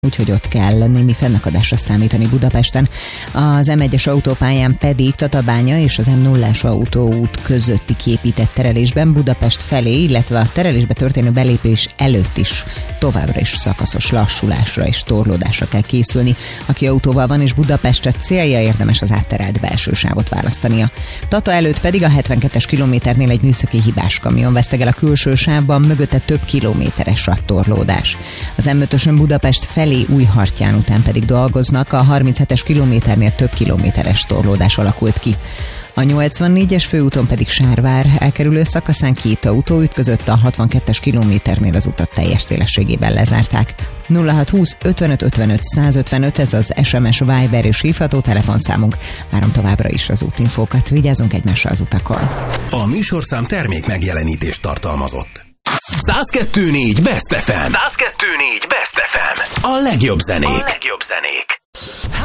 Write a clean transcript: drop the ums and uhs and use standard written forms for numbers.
úgyhogy ott kell némi fennakadásra számítani Budapesten. Az M1-es autópályán pedig Tatabánya és az M0-as autóút közötti kiépített terelésben Budapest felé, illetve a terelésbe történő belépés előtt is továbbra is szakaszos lassulásra és torlódásra kell készülni. Aki autóval van és Budapestre célja, érdemes az átterelt belső sávot választania. Tata előtt pedig a 72-es kilométernél egy műszaki hibás kamion vesztegel a külső sávban, mögötte több kilométeres a torlódás. Az M5-ösön Budapest felé Újhartyán után pedig dolgoznak, a 37-es kilométernél több kilométeres torlódás alakult ki. A 84-es főúton pedig Sárvár elkerülő szakaszán két autó ütközött, a 62-es kilométernél az utat teljes szélességében lezárták. 0620 55 55 155, ez az SMS, Viber és hívható telefonszámunk. Várom továbbra is az útinfókat, vigyázzunk egymásra az utakon. A műsorszám termék megjelenítést tartalmazott. 102.4 Best FM. 102.4 Best FM. A legjobb zenék.